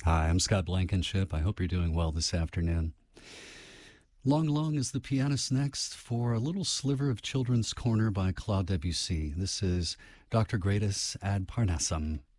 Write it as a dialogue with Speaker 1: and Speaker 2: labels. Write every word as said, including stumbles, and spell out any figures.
Speaker 1: Hi, I'm Scott Blankenship. I hope you're doing well this afternoon. Long Long is the pianist next for a little sliver of Children's Corner by Claude Debussy. This is Doctor Gradus ad Parnassum.